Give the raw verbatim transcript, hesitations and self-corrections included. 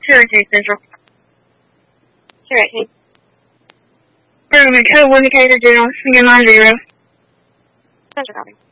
Syracuse Central. Syracuse. Room and code one Decatur General, again line zero. Central copy.